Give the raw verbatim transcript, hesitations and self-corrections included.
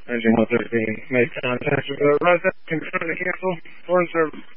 Engine one thirteen made contact with the Rosette, confirm to cancel foreign service.